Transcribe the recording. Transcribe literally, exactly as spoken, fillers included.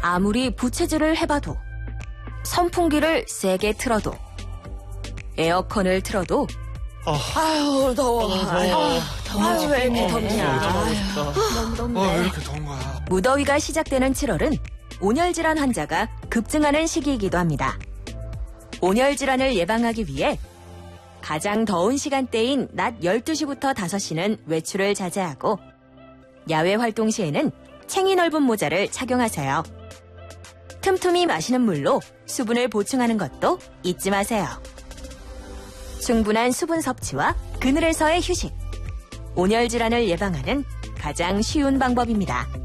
아무리 부채질을 해봐도, 선풍기를 세게 틀어도, 에어컨을 틀어도 아, 아유 더워. 아유, 아유, 왜 이렇게 덥냐. 너무 덥네. 어, 왜 이렇게 더운 거야? 무더위가 시작되는 칠월은 온열 질환 환자가 급증하는 시기이기도 합니다. 온열 질환을 예방하기 위해 가장 더운 시간대인 낮 열두 시부터 다섯 시는 외출을 자제하고 야외 활동 시에는 챙이 넓은 모자를 착용하세요. 틈틈이 마시는 물로 수분을 보충하는 것도 잊지 마세요. 충분한 수분 섭취와 그늘에서의 휴식. 온열 질환을 예방하는 가장 쉬운 방법입니다.